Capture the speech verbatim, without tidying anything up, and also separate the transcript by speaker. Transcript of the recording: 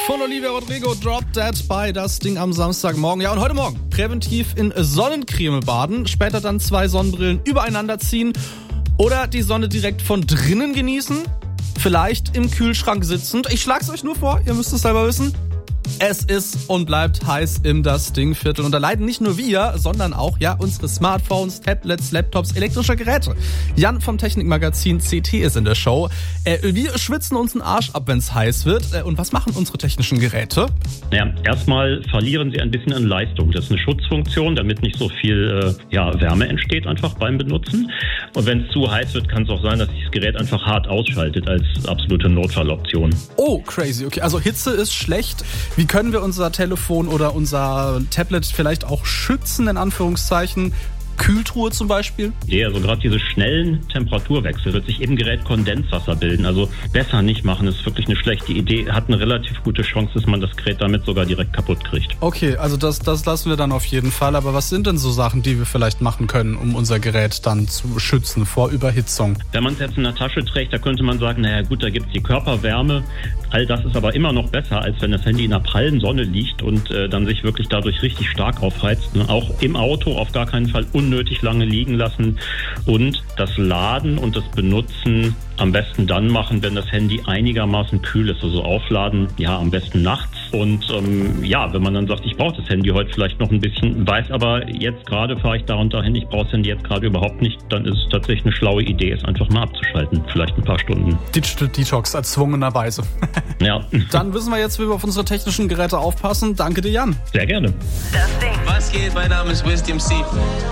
Speaker 1: Von Olivia Rodrigo, Drop Dead bei das Ding am Samstagmorgen. Ja, und heute Morgen präventiv in Sonnencreme baden, später dann zwei Sonnenbrillen übereinander ziehen oder die Sonne direkt von drinnen genießen, vielleicht im Kühlschrank sitzend. Ich schlag's euch nur vor, ihr müsst es selber wissen. Es ist und bleibt heiß im Das Ding-Viertel. Und da leiden nicht nur wir, sondern auch ja unsere Smartphones, Tablets, Laptops, elektrische Geräte. Jan vom Technikmagazin C T ist in der Show. Äh, wir schwitzen uns den Arsch ab, wenn es heiß wird. Äh, und was machen unsere technischen Geräte?
Speaker 2: Ja, erstmal verlieren sie ein bisschen an Leistung. Das ist eine Schutzfunktion, damit nicht so viel äh, ja, Wärme entsteht einfach beim Benutzen. Und wenn es zu heiß wird, kann es auch sein, dass sich das Gerät einfach hart ausschaltet als absolute Notfalloption.
Speaker 1: Oh, crazy. Okay, also Hitze ist schlecht. Wie können wir unser Telefon oder unser Tablet vielleicht auch schützen, in Anführungszeichen? Kühltruhe zum Beispiel?
Speaker 2: Ja, also gerade diese schnellen Temperaturwechsel wird sich im Gerät Kondenswasser bilden. Also besser nicht machen, ist wirklich eine schlechte Idee. Hat eine relativ gute Chance, dass man das Gerät damit sogar direkt kaputt kriegt.
Speaker 1: Okay, also das, das lassen wir dann auf jeden Fall. Aber was sind denn so Sachen, die wir vielleicht machen können, um unser Gerät dann zu schützen vor Überhitzung?
Speaker 2: Wenn man es jetzt in der Tasche trägt, da könnte man sagen, naja gut, da gibt es die Körperwärme. All das ist aber immer noch besser, als wenn das Handy in der prallen Sonne liegt und äh, dann sich wirklich dadurch richtig stark aufheizt. Ne? Auch im Auto auf gar keinen Fall unnötig lange liegen lassen und das Laden und das Benutzen am besten dann machen, wenn das Handy einigermaßen kühl ist. Also aufladen, ja, am besten nachts. Und ähm, ja, wenn man dann sagt, ich brauche das Handy heute vielleicht noch ein bisschen, weiß aber jetzt gerade fahre ich da und dahin, ich brauche das Handy jetzt gerade überhaupt nicht, dann ist es tatsächlich eine schlaue Idee, es einfach mal abzuschalten. Vielleicht ein paar Stunden.
Speaker 1: Digital Detox erzwungenerweise.
Speaker 2: Ja.
Speaker 1: Dann wissen wir jetzt, wie wir auf unsere technischen Geräte aufpassen. Danke dir, Jan.
Speaker 2: Sehr gerne.
Speaker 3: Was geht? Mein Name ist Wisdom C.